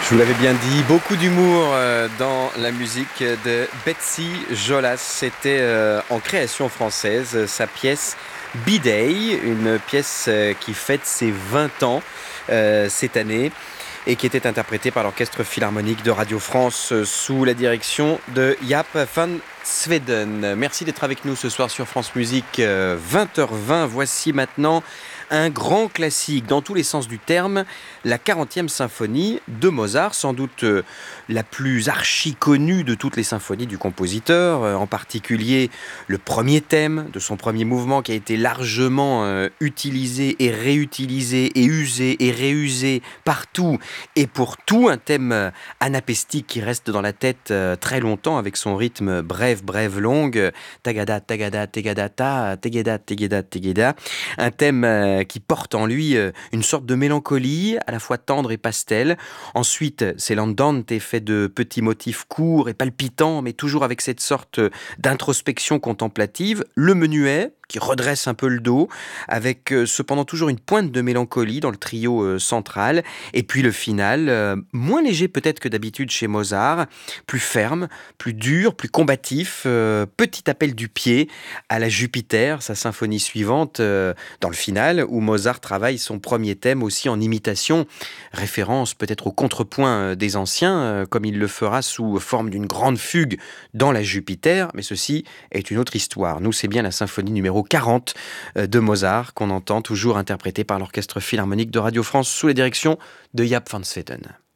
Je vous l'avais bien dit, beaucoup d'humour dans la musique de Betsy Jolas. C'était en création française, sa pièce B-Day, une pièce qui fête ses 20 ans cette année et qui était interprétée par l'Orchestre Philharmonique de Radio France sous la direction de Jaap van Zweden. Merci d'être avec nous ce soir sur France Musique, 20h20. Voici maintenant un grand classique dans tous les sens du terme, la 40e symphonie de Mozart, sans doute la plus archi-connue de toutes les symphonies du compositeur, en particulier le premier thème de son premier mouvement qui a été largement utilisé et réutilisé et usé et réusé partout et pour tout, un thème anapestique qui reste dans la tête très longtemps avec son rythme brève, brève, longue, tagada, tagada, tegada, ta, tegeda, tegeda, tegeda, un thème qui porte en lui une sorte de mélancolie, à la fois tendre et pastel. Ensuite, c'est l'andante fait de petits motifs courts et palpitants, mais toujours avec cette sorte d'introspection contemplative. Le menuet, qui redresse un peu le dos, avec cependant toujours une pointe de mélancolie dans le trio central. Et puis le final, moins léger peut-être que d'habitude chez Mozart, plus ferme, plus dur, plus combatif. Petit appel du pied à la Jupiter, sa symphonie suivante, dans le final, où Mozart travaille son premier thème aussi en imitation, référence peut-être au contrepoint des anciens, comme il le fera sous forme d'une grande fugue dans la Jupiter, mais ceci est une autre histoire. Nous, c'est bien la symphonie numéro 40 de Mozart qu'on entend toujours interprétée par l'Orchestre Philharmonique de Radio France sous la direction de Jaap van Zweden.